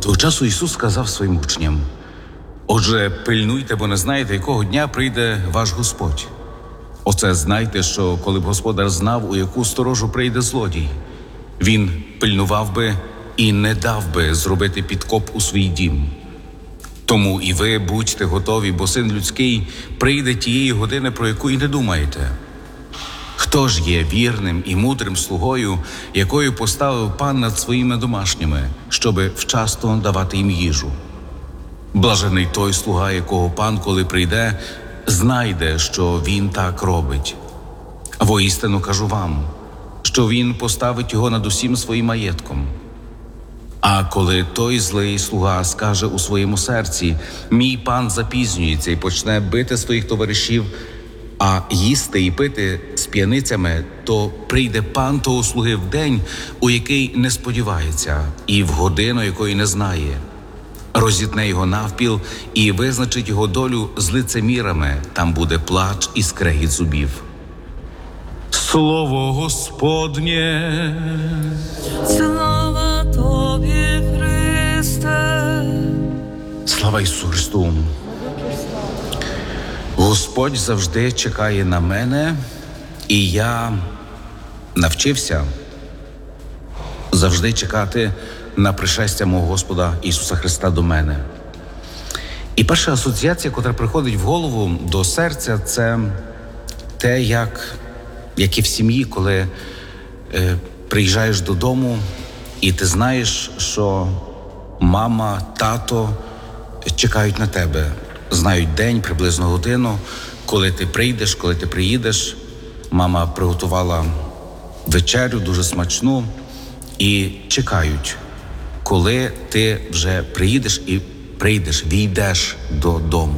Того часу Ісус сказав своїм учням: «Отже, пильнуйте, бо не знаєте, якого дня прийде ваш Господь. Оце знайте, що коли б господар знав, у яку сторожу прийде злодій, він пильнував би і не дав би зробити підкоп у свій дім. Тому і ви будьте готові, бо Син людський прийде тієї години, про яку й не думаєте. Хто ж є вірним і мудрим слугою, якою поставив пан над своїми домашніми, щоби вчасно давати їм їжу? Блажений той слуга, якого пан, коли прийде, знайде, що він так робить. Воістину кажу вам, що він поставить його над усім своїм маєтком. А коли той злий слуга скаже у своєму серці: «Мій пан запізнюється», і почне бити своїх товаришів, а їсти і пити з п'яницями, то прийде пан того слуги в день, у який не сподівається, і в годину, якої не знає. Розітне його навпіл і визначить його долю з лицемірами. Там буде плач і скрегіт зубів». Слово Господнє. Слава Тобі, Христе. Слава Ісусу Христу. Господь завжди чекає на мене, і я навчився завжди чекати на пришестя мого Господа Ісуса Христа до мене. І перша асоціація, яка приходить в голову до серця, це те, як і в сім'ї, коли приїжджаєш додому, і ти знаєш, що мама, тато чекають на тебе, знають день, приблизно годину, коли ти прийдеш, коли ти приїдеш. Мама приготувала вечерю дуже смачну і чекають, коли ти вже приїдеш і війдеш додому.